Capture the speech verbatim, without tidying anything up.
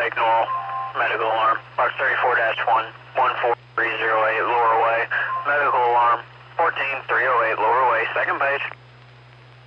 Lake Noel, medical alarm, box thirty-four dash one, one four three zero eight, lower way, medical alarm, fourteen three oh eight, lower way, second page.